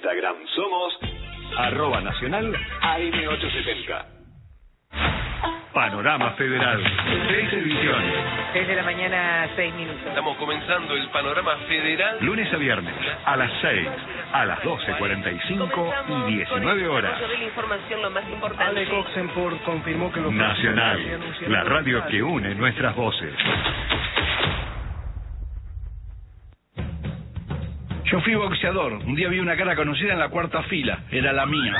Instagram somos @nacional AM870. Panorama Federal, 6 ediciones. 6 de la mañana, 6 minutos. Estamos comenzando el Panorama Federal. Lunes a viernes, a las 6, a las 12:45 y 19 horas. De la información, lo más importante. Ale Oxenford confirmó que los Nacional, la radio que une nuestras voces. Yo fui boxeador. Un día vi una cara conocida en la cuarta fila. Era la mía.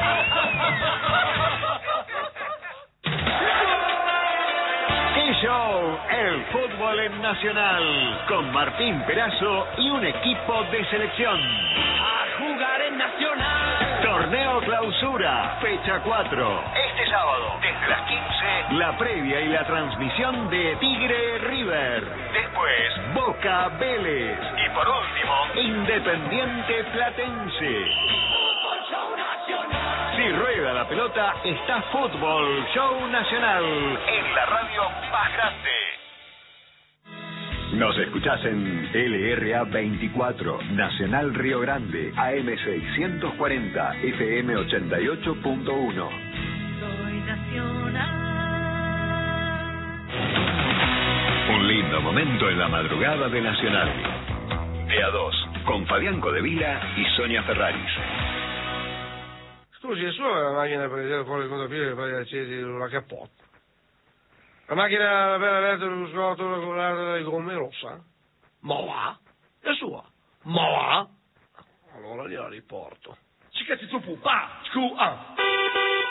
Show, el fútbol en Nacional, con Martín Perazo y un equipo de selección. A jugar en Nacional. Torneo Clausura, fecha 4. Este sábado, desde las 15, la previa y la transmisión de Tigre River. Después, Boca Vélez. Y por último, Independiente Platense. Fútbol Show Nacional. Si rueda la pelota, está Fútbol Show Nacional en la radio más grande. Nos escuchás en LRA 24, Nacional Río Grande, AM 640, FM 88.1. Soy Nacional. Un lindo momento en la madrugada de Nacional. De a 2, con Fabián Codevila y Sonia Ferraris. Scusi, è sua la macchina per tirare fuori il contropiede e fare accesi la cappotta? La macchina per aperto lo scotolo con l'arte di gomme rossa? Ma va? È sua? Ma va? Allora gliela riporto. Ci cazzi tu pupa! Scu!